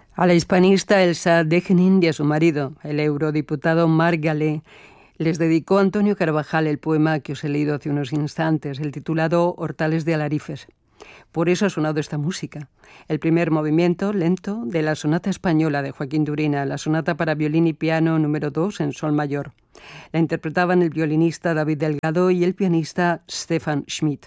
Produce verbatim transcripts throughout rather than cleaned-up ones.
A la hispanista Elsa Degenin y a su marido, el eurodiputado Marc Gallet, les dedicó Antonio Carvajal el poema que os he leído hace unos instantes, el titulado Hortales de Alarifes. Por eso ha sonado esta música. El primer movimiento, lento, de la sonata española de Joaquín Turina, la sonata para violín y piano número dos en sol mayor. La interpretaban el violinista David Delgado y el pianista Stefan Schmidt.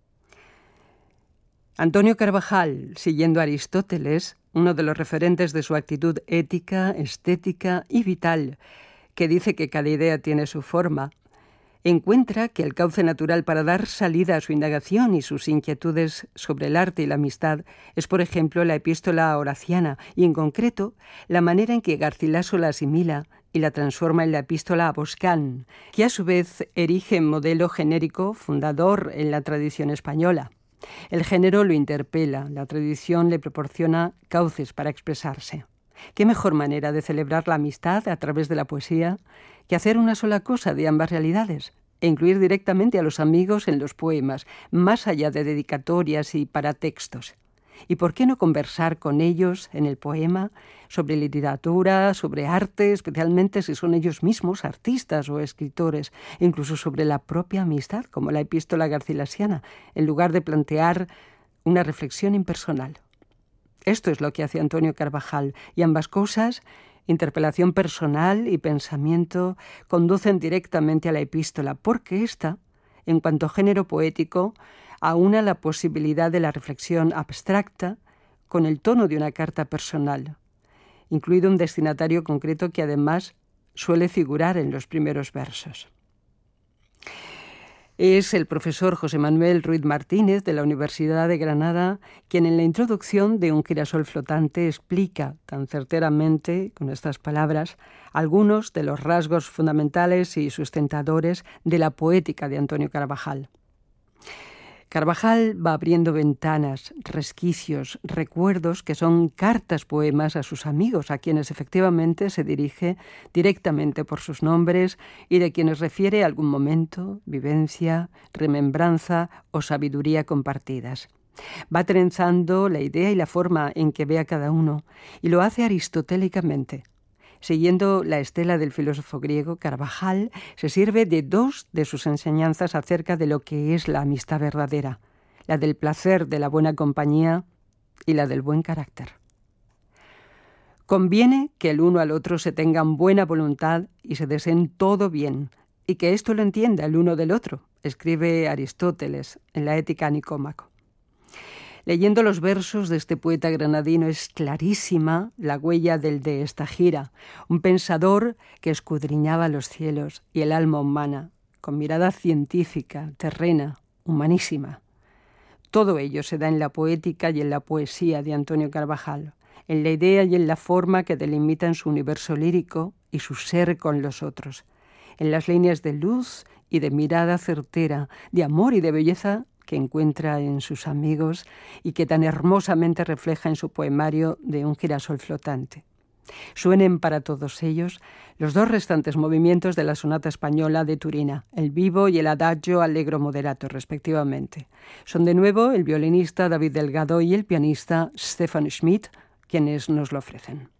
Antonio Carvajal, siguiendo a Aristóteles, uno de los referentes de su actitud ética, estética y vital, que dice que cada idea tiene su forma, encuentra que el cauce natural para dar salida a su indagación y sus inquietudes sobre el arte y la amistad es, por ejemplo, la epístola horaciana y, en concreto, la manera en que Garcilaso la asimila y la transforma en la epístola a Boscán, que a su vez erige en modelo genérico fundador en la tradición española. El género lo interpela, la tradición le proporciona cauces para expresarse. ¿Qué mejor manera de celebrar la amistad a través de la poesía que hacer una sola cosa de ambas realidades e incluir directamente a los amigos en los poemas, más allá de dedicatorias y paratextos? ¿Y por qué no conversar con ellos en el poema sobre literatura, sobre arte, especialmente si son ellos mismos artistas o escritores, e incluso sobre la propia amistad, como la epístola garcilasiana, en lugar de plantear una reflexión impersonal? Esto es lo que hace Antonio Carvajal, y ambas cosas, interpelación personal y pensamiento, conducen directamente a la epístola, porque ésta, en cuanto género poético, aúna la posibilidad de la reflexión abstracta con el tono de una carta personal, incluido un destinatario concreto que además suele figurar en los primeros versos. Es el profesor José Manuel Ruiz Martínez de la Universidad de Granada quien en la introducción de Un girasol flotante explica tan certeramente, con estas palabras, algunos de los rasgos fundamentales y sustentadores de la poética de Antonio Carvajal. Carvajal va abriendo ventanas, resquicios, recuerdos que son cartas poemas a sus amigos, a quienes efectivamente se dirige directamente por sus nombres y de quienes refiere algún momento, vivencia, remembranza o sabiduría compartidas. Va trenzando la idea y la forma en que ve a cada uno y lo hace aristotélicamente. Siguiendo la estela del filósofo griego, Carvajal se sirve de dos de sus enseñanzas acerca de lo que es la amistad verdadera, la del placer de la buena compañía y la del buen carácter. Conviene que el uno al otro se tengan buena voluntad y se deseen todo bien, y que esto lo entienda el uno del otro, escribe Aristóteles en la Ética a Nicómaco. Leyendo los versos de este poeta granadino es clarísima la huella del de Estagira, un pensador que escudriñaba los cielos y el alma humana, con mirada científica, terrena, humanísima. Todo ello se da en la poética y en la poesía de Antonio Carvajal, en la idea y en la forma que delimitan su universo lírico y su ser con los otros, en las líneas de luz y de mirada certera, de amor y de belleza que encuentra en sus amigos y que tan hermosamente refleja en su poemario de Un girasol flotante. Suenen para todos ellos los dos restantes movimientos de la sonata española de Turina, el vivo y el adagio allegro moderato, respectivamente. Son de nuevo el violinista David Delgado y el pianista Stefan Schmidt quienes nos lo ofrecen.